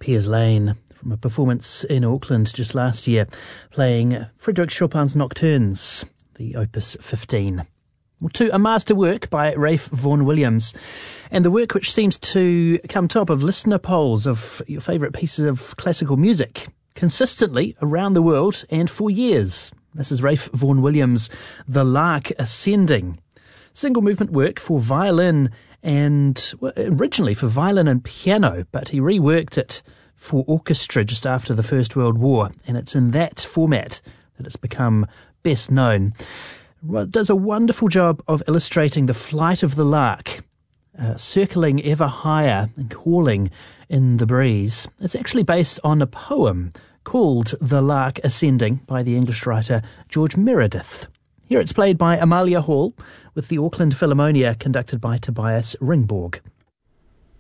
Piers Lane from a performance in Auckland just last year, playing Frédéric Chopin's Nocturnes, the Opus 15. Well, to a masterwork by Ralph Vaughan Williams, and the work which seems to come top of listener polls of your favourite pieces of classical music, consistently around the world and for years. This is Ralph Vaughan Williams' The Lark Ascending. Single movement work for violin and originally for violin and piano, but he reworked it for orchestra just after the First World War, and it's in that format that it's become best known. Well, it does a wonderful job of illustrating the flight of the lark, circling ever higher and calling in the breeze. It's actually based on a poem called The Lark Ascending by the English writer George Meredith. Here it's played by Amalia Hall with the Auckland Philharmonia, conducted by Tobias Ringborg.